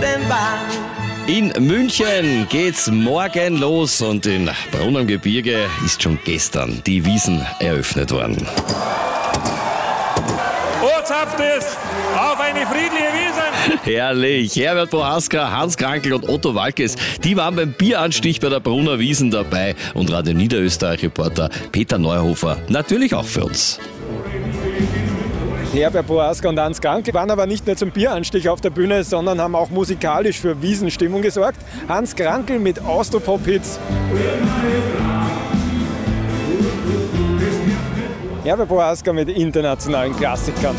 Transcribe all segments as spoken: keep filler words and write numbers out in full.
In München geht's morgen los und in Brunn am Gebirge ist schon gestern die Wiesn eröffnet worden. Ortsaft ist auf eine friedliche Wiesn. Herrlich. Herbert Prohaska, Hans Krankl und Otto Walkes, die waren beim Bieranstich bei der Brunner Wiesn dabei und Radio Niederösterreich-Reporter Peter Neuhofer natürlich auch für uns. Herbert Prohaska und Hans Krankl waren aber nicht nur zum Bieranstich auf der Bühne, sondern haben auch musikalisch für Wiesenstimmung gesorgt. Hans Krankl mit Austropop-Hits. Herbert Prohaska mit internationalen Klassikern.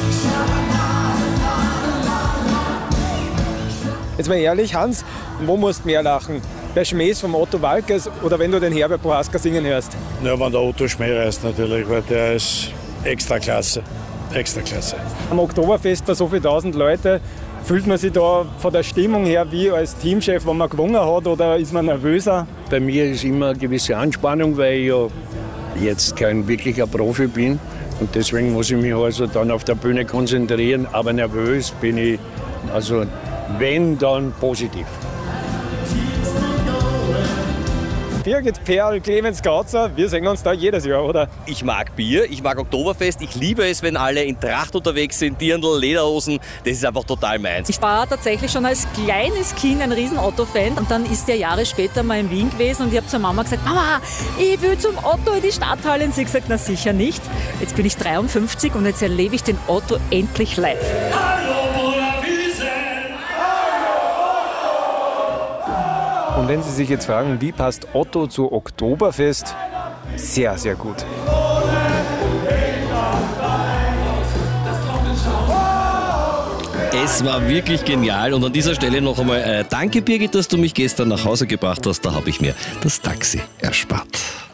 Jetzt mal ehrlich, Hans, wo musst du mehr lachen? Bei Schmähs vom Otto Walkes oder wenn du den Herbert Prohaska singen hörst? Ja, wenn der Otto Schmäh reißt natürlich, weil der ist extra klasse. Extra klasse. Am Oktoberfest für so viele tausend Leute, fühlt man sich da von der Stimmung her wie als Teamchef, wenn man gewonnen hat, oder ist man nervöser? Bei mir ist immer eine gewisse Anspannung, weil ich ja jetzt kein wirklicher Profi bin. Und deswegen muss ich mich also dann auf der Bühne konzentrieren. Aber nervös bin ich, also wenn, dann positiv. Birgit Perl, Clemens Gautzer, wir sehen uns da jedes Jahr, oder? Ich mag Bier, ich mag Oktoberfest, ich liebe es, wenn alle in Tracht unterwegs sind, Dirndl, Lederhosen, das ist einfach total meins. Ich war tatsächlich schon als kleines Kind ein riesen Otto-Fan und dann ist der Jahre später mal in Wien gewesen und ich habe zur Mama gesagt, Mama, ich will zum Otto in die Stadthalle, und sie hat gesagt, na sicher nicht. Jetzt bin ich dreiundfünfzig und jetzt erlebe ich den Otto endlich live. Und wenn Sie sich jetzt fragen, wie passt Otto zu Oktoberfest? Sehr, sehr gut. Es war wirklich genial und an dieser Stelle noch einmal äh, danke Birgit, dass du mich gestern nach Hause gebracht hast. Da habe ich mir das Taxi erspart.